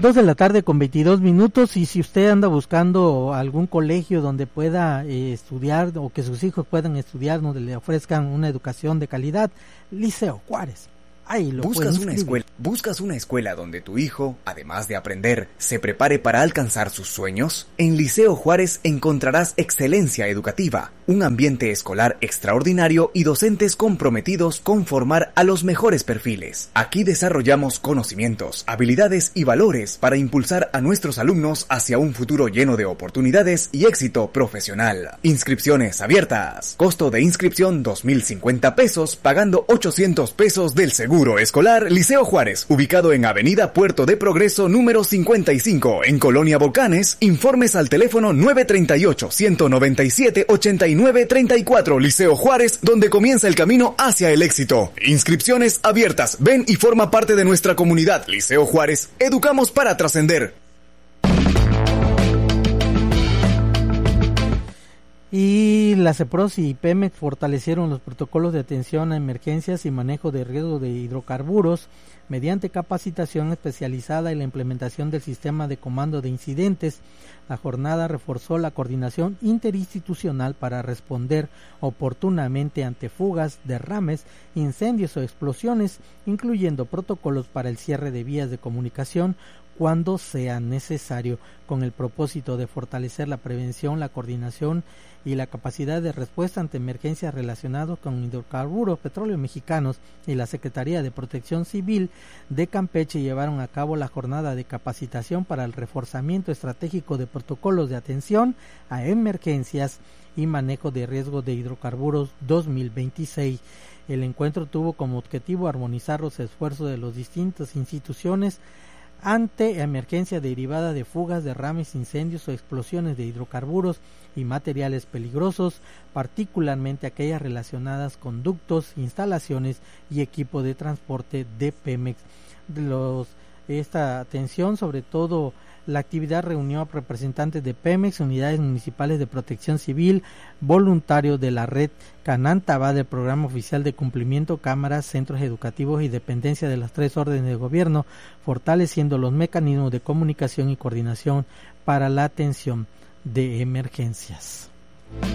2:22 y si usted anda buscando algún colegio donde pueda estudiar o que sus hijos puedan estudiar, donde le ofrezcan una educación de calidad, Liceo Juárez. Ahí lo ¿Buscas una escuela donde tu hijo, además de aprender, se prepare para alcanzar sus sueños? En Liceo Juárez encontrarás excelencia educativa, un ambiente escolar extraordinario y docentes comprometidos con formar a los mejores perfiles. Aquí desarrollamos conocimientos, habilidades y valores para impulsar a nuestros alumnos hacia un futuro lleno de oportunidades y éxito profesional. Inscripciones abiertas. Costo de inscripción 2,050 pesos, pagando 800 pesos del seguro escolar. Liceo Juárez, ubicado en Avenida Puerto de Progreso número 55, en Colonia Volcanes. Informes al teléfono 938-197-8934. Liceo Juárez, donde comienza el camino hacia el éxito. Inscripciones abiertas. Ven y forma parte de nuestra comunidad. Liceo Juárez, educamos para trascender. Y la CEPROS y Pemex fortalecieron los protocolos de atención a emergencias y manejo de riesgo de hidrocarburos mediante capacitación especializada y la implementación del sistema de comando de incidentes. La jornada reforzó la coordinación interinstitucional para responder oportunamente ante fugas, derrames, incendios o explosiones, incluyendo protocolos para el cierre de vías de comunicación cuando sea necesario, con el propósito de fortalecer la prevención, la coordinación y la capacidad de respuesta ante emergencias relacionadas con hidrocarburos, petróleos mexicanos y la Secretaría de Protección Civil de Campeche llevaron a cabo la jornada de capacitación para el reforzamiento estratégico de protocolos de atención a emergencias y manejo de riesgo de hidrocarburos 2026. El encuentro tuvo como objetivo armonizar los esfuerzos de las distintas instituciones ante emergencia derivada de fugas, derrames, incendios o explosiones de hidrocarburos y materiales peligrosos, particularmente aquellas relacionadas con ductos, instalaciones y equipo de transporte de Pemex. Esta atención, sobre todo la actividad, reunió a representantes de Pemex, unidades municipales de protección civil, voluntarios de la red Canantaba del Programa Oficial de Cumplimiento, cámaras, centros educativos y dependencia de las 3 órdenes de gobierno, fortaleciendo los mecanismos de comunicación y coordinación para la atención de emergencias.